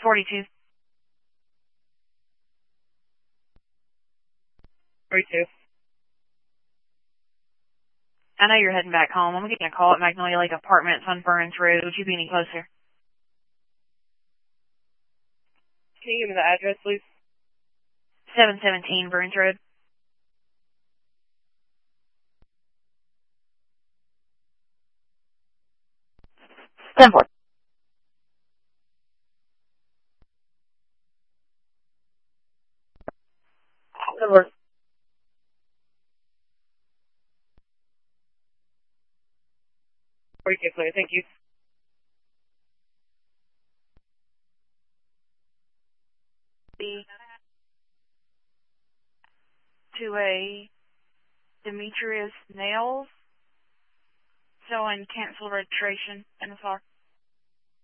42. 42. I know you're heading back home. I'm getting a call at Magnolia Lake Apartments on Burns Road. Would you be any closer? Can you give me the address, please? 717 Burns Road. 10-4. Good work. 42, clear. Thank you. To a Demetrius Nails, showing canceled registration in the car.